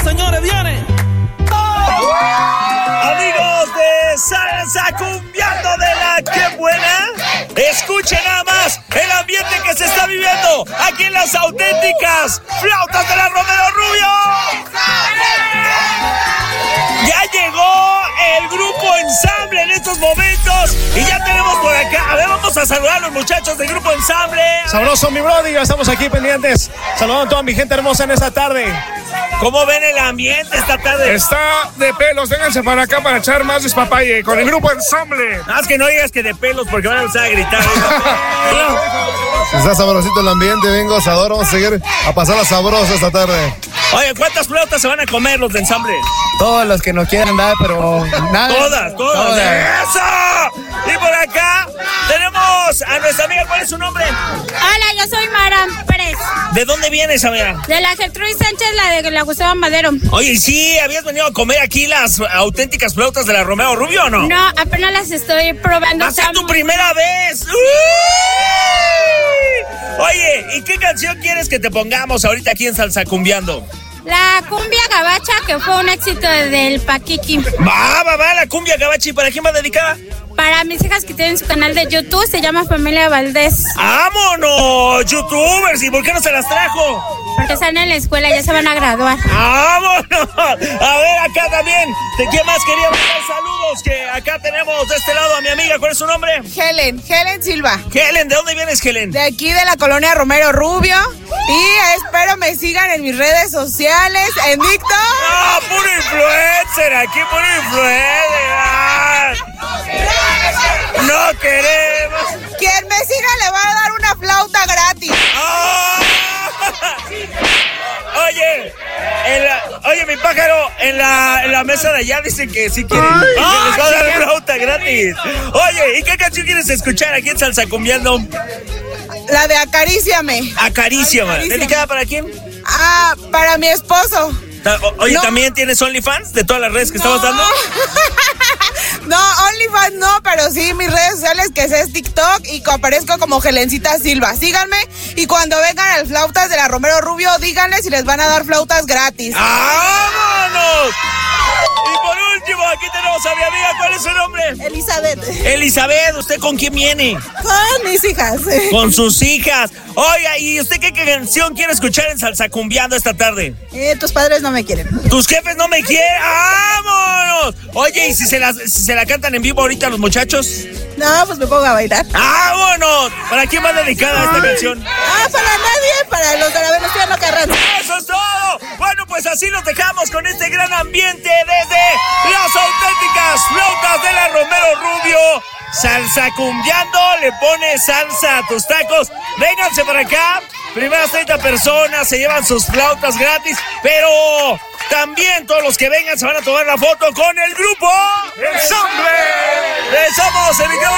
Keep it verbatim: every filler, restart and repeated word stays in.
señores, viene. Amigos de Salsa Cumbiando de la Que Buena, escuchen nada más el ambiente que se está viviendo aquí en las auténticas flautas de la Romero Rubio. Ya llegó el grupo Ensamble en estos momentos y ya tenemos por acá. A ver, vamos a saludar a los muchachos del grupo Ensamble. Sabroso, mi brody, ya estamos aquí pendientes. Saludando a toda mi gente hermosa en esta tarde. ¿Cómo ven el ambiente esta tarde? Está de pelos, vénganse para acá para echar más despapalle con el grupo Ensamble. Nada más que no digas que de pelos porque van a empezar a gritar. Está sabrosito el ambiente, vengo, asador, vamos a seguir a pasarla sabrosa esta tarde. Oye, ¿cuántas flautas se van a comer los de Ensamble? Todos los que nos quieran dar, pero nada. Todas, todas. todas. ¡Eso! Y por acá tenemos a nuestra amiga. ¿Cuál es su nombre? Hola, yo soy Mara Pérez. ¿De dónde vienes, amiga? De la Gertrudis Sánchez, la de la Gustavo Madero. Oye, ¿sí habías venido a comer aquí las auténticas flautas de la Romero Rubio o no? No, apenas las estoy probando. ¡Va a ser tu primera vez! ¡Uy! Oye, ¿y qué canción quieres que te pongamos ahorita aquí en Salsa Cumbiando? La cumbia gabacha, que fue un éxito del Paquiqui. Va, va, va, la cumbia gabacha. ¿Y para quién va dedicada? Para mis hijas que tienen su canal de YouTube, se llama Familia Valdés. ¡Vámonos! ¡Youtubers! ¿Y por qué no se las trajo? Porque están en la escuela, ya se van a graduar. ¡Vámonos! A ver, acá también. ¿De quién más quería mandar saludos? Que acá tenemos de este lado a mi amiga. ¿Cuál es su nombre? Helen, Helen Silva. Helen, ¿de dónde vienes, Helen? De aquí, de la colonia Romero Rubio. Y espero me sigan en mis redes sociales, en TikTok. ¡Ah, puro influencer! Aquí puro influencer. ¡Ah! ¡No queremos! Quien me siga le va a dar una flauta gratis. ¡Oh! Oye, en la, oye, mi pájaro, en la, en la mesa de allá dicen que sí quieren. Ay, que les va a dar flauta gratis. Oye, ¿y qué canción quieres escuchar aquí en Salsa Cumbiando? La de Acaríciame. Acaríciame. ¿Dedicada para quién? Ah, para mi esposo. Oye, no. ¿También tienes OnlyFans de todas las redes que no. estabas dando? No, OnlyFans no, pero sí mis redes sociales, que es TikTok, y aparezco como Helencita Silva. Síganme, y cuando vengan al Flautas de la Romero Rubio, díganle si les van a dar flautas gratis. ¡Vámonos! Y por último, aquí tenemos a mi amiga. ¿Cuál es su nombre? Elizabeth. Elizabeth, ¿usted con quién viene? Con mis hijas. Con sus hijas. Oiga, ¿y usted qué canción quiere escuchar en Salsa Cumbiando esta tarde? Eh, tus padres no me quieren. ¿Tus jefes no me quieren? ¡Vámonos! Oye, ¿y si se, la, si se la cantan en vivo ahorita los muchachos? No, pues me pongo a bailar. ¡Vámonos! ¿Para quién va dedicada esta canción? Ah, para nadie, para los de la Venustiano Carranza. ¡Eso es todo! Bueno, pues así nos dejamos con este gran ambiente desde las auténticas flautas de la Romero Rubio. Salsa Cumbiando, le pone salsa a tus tacos. Vénganse para acá. Primeras treinta personas se llevan sus flautas gratis, pero también todos los que vengan se van a tomar la foto con el grupo Ensamble. Les somos el micrófono.